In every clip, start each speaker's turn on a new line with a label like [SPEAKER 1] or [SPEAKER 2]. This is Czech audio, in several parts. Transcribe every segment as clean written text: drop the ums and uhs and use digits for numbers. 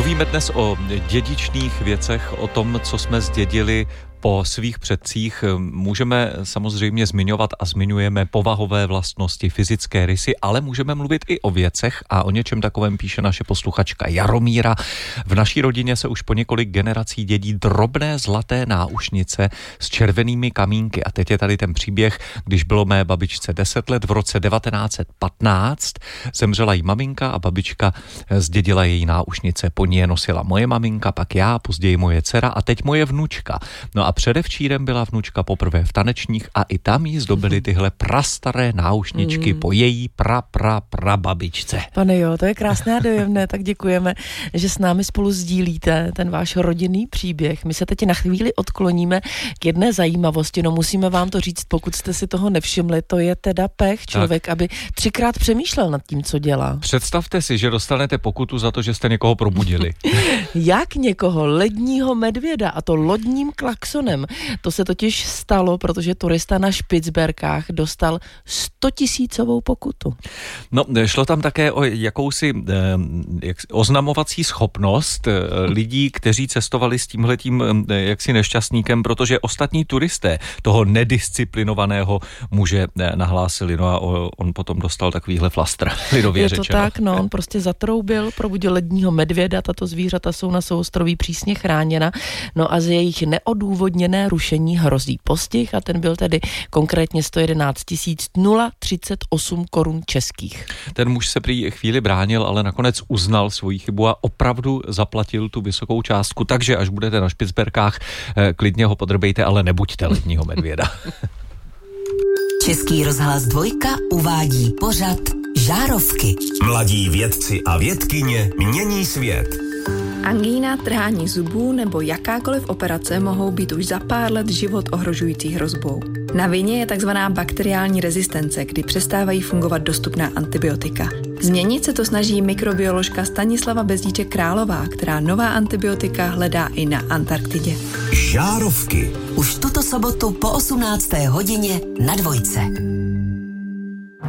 [SPEAKER 1] Mluvíme dnes o dědičných věcech, o tom, co jsme zdědili po svých předcích. Můžeme samozřejmě zmiňovat a zmiňujeme povahové vlastnosti, fyzické rysy, ale můžeme mluvit i o věcech a o něčem takovém píše naše posluchačka Jaromíra. V naší rodině se už po několik generací dědí drobné zlaté náušnice s červenými kamínky. A teď je tady ten příběh, když bylo mé babičce 10 let, v roce 1915 zemřela jí maminka a babička zdědila její náušnice. Po ní je nosila moje maminka, pak já, později moje dcera a teď moje vnučka. No a předevčírem byla vnučka poprvé v tanečních a i tam jí zdobily tyhle prastaré náušničky po její prababičce.
[SPEAKER 2] Pane jo, to je krásné a dojemné, tak děkujeme, že s námi spolu sdílíte ten váš rodinný příběh. My se teď na chvíli odkloníme k jedné zajímavosti, no musíme vám to říct, pokud jste si toho nevšimli, to je teda pech člověk, aby 3krát přemýšlel nad tím, co dělá.
[SPEAKER 1] Představte si, že dostanete pokutu za to, že jste někoho probudili.
[SPEAKER 2] Jak někoho? Ledního medvěda, a to lodním klaksonem. To se totiž stalo, protože turista na Špicberkách dostal 100 000 pokutu.
[SPEAKER 1] No, šlo tam také o jakousi oznamovací schopnost lidí, kteří cestovali s tímhletím jaksi nešťastníkem, protože ostatní turisté toho nedisciplinovaného muže nahlásili. No a on potom dostal takovýhle flastr, lidově řečeno.
[SPEAKER 2] Je to tak, no, on prostě zatroubil, probudil ledního medvěda, tato zvířata jsou na souostroví přísně chráněna, no a z jejich neodůvodněné rušení hrozí postih a ten byl tedy konkrétně 111 038 korun českých.
[SPEAKER 1] Ten muž se prý chvíli bránil, ale nakonec uznal svoji chybu a opravdu zaplatil tu vysokou částku, takže až budete na Špicberkách, klidně ho podrbejte, ale nebuďte ledního medvěda.
[SPEAKER 3] Český rozhlas 2 uvádí pořad Žárovky.
[SPEAKER 4] Mladí vědci a vědkyně mění svět.
[SPEAKER 5] Angína, trhání zubů nebo jakákoliv operace mohou být už za pár let život ohrožující hrozbou. Na vině je takzvaná bakteriální rezistence, kdy přestávají fungovat dostupná antibiotika. Změnit se to snaží mikrobioložka Stanislava Bezdíček-Králová, která nová antibiotika hledá i na Antarktidě.
[SPEAKER 4] Žárovky.
[SPEAKER 3] Už tuto sobotu po 18. hodině na 2.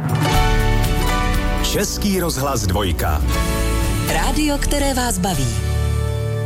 [SPEAKER 4] Český rozhlas 2.
[SPEAKER 3] Rádio, které vás baví.